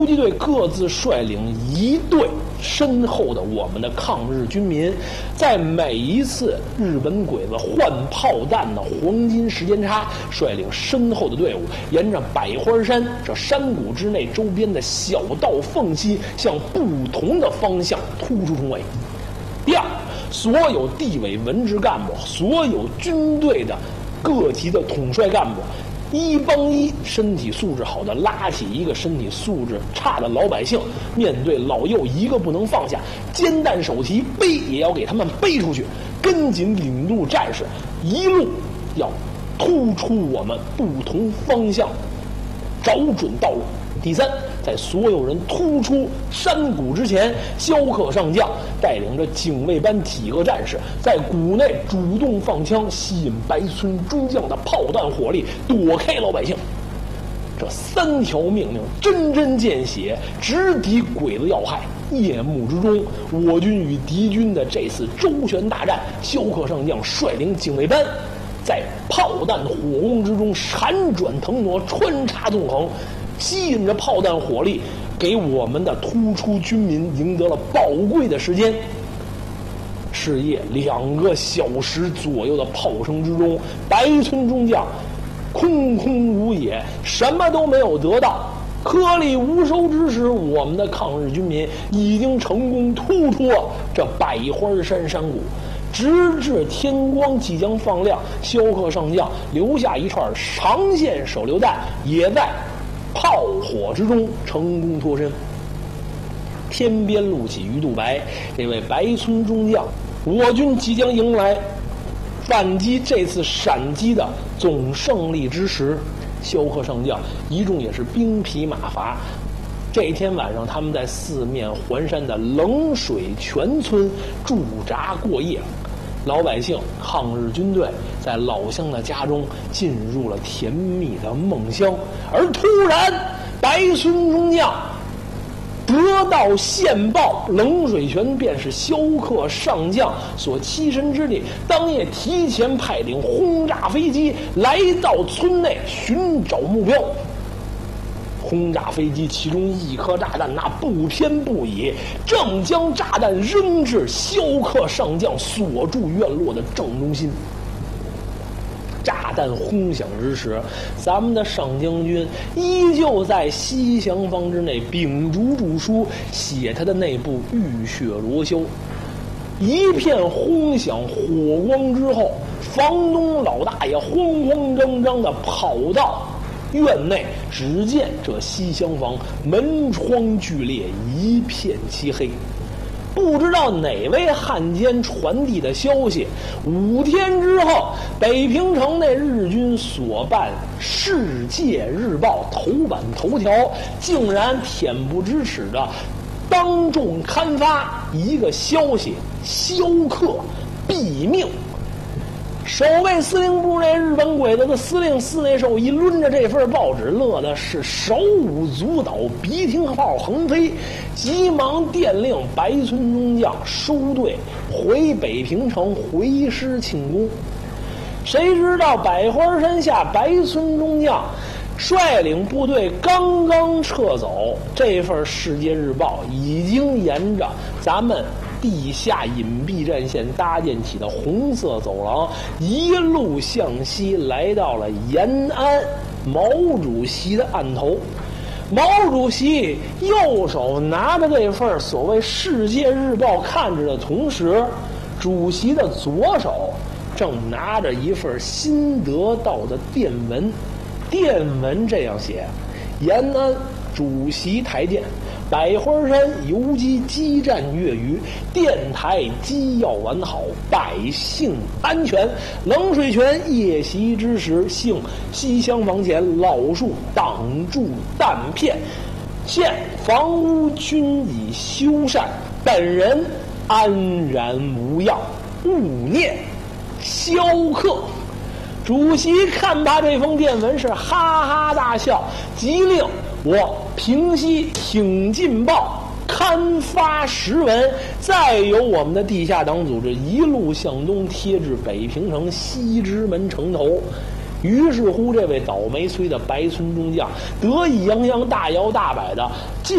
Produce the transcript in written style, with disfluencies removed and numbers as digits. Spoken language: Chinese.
游击队各自率领一队身后的我们的抗日军民，在每一次日本鬼子换炮弹的黄金时间差，率领身后的队伍，沿着百花山这山谷之内周边的小道缝隙，向不同的方向突出重围。第二，所有地委文职干部，所有军队的各级的统帅干部，一帮一身体素质好的拉起一个身体素质差的老百姓，面对老幼一个不能放下，肩担手提背也要给他们背出去，跟紧领路战士，一路要突出我们不同方向，找准道路。第三，在所有人突出山谷之前，萧克上将带领着警卫班几个战士，在谷内主动放枪，吸引白村中将的炮弹火力，躲开老百姓。这3条命令针针见血，直抵鬼子要害。夜幕之中，我军与敌军的这次周旋大战，萧克上将率领警卫班，在炮弹火光之中闪转腾挪，穿插纵横，吸引着炮弹火力，给我们的突出军民赢得了宝贵的时间。是夜2个小时左右的炮声之中，白村中将空空如也，什么都没有得到。颗粒无收之时，我们的抗日军民已经成功突出了这百花山山谷。直至天光即将放亮，萧克上将留下一串长线手榴弹，也在炮火之中成功脱身。天边露起鱼肚白，这位白村中将，我军即将迎来反击这次闪击的总胜利之时。萧克上将一众也是兵疲马乏，这一天晚上他们在四面环山的冷水泉村驻扎过夜。老百姓、抗日军队在老乡的家中进入了甜蜜的梦乡，而突然白村中将得到线报，冷水泉便是萧克上将所栖身之地，当夜提前派领轰炸飞机来到村内寻找目标。轰炸飞机其中一颗炸弹那不偏不倚，正将炸弹扔至萧克上将所住院落的正中心。炸弹轰响之时，咱们的上将军依旧在西厢房之内秉烛著书，写他的那部《浴血罗霄》。一片轰响火光之后，房东老大爷慌慌张张地跑到院内，只见这西厢房门窗俱裂，一片漆黑。不知道哪位汉奸传递的消息，5天之后，北平城内日军所办《世界日报》头版头条竟然恬不知耻的当众刊发一个消息：萧克毙命。守卫司令部那日本鬼子的司令寺内寿一抡着这份报纸，乐的是手舞足蹈，鼻涕泡横飞，急忙电令白村中将收队回北平城回师庆功。谁知道百花山下，白村中将率领部队刚刚撤走，这份《世界日报》已经沿着咱们地下隐蔽战线搭建起的红色走廊，一路向西来到了延安毛主席的案头。毛主席右手拿着这份所谓《世界日报》看着的同时，主席的左手正拿着一份新得到的电文。电文这样写：延安主席台电，百花山游击激战月余，电台机要完好，百姓安全。冷水泉夜袭之时，幸西厢房前老树挡住弹片，现房屋均已修缮，本人安然无恙，勿念萧克。主席看罢这封电文是哈哈大笑，急令我平息挺进报，刊发实文，再由我们的地下党组织一路向东贴至北平城西直门城头。于是乎，这位倒霉催的白村中将得意洋洋、大摇大摆的进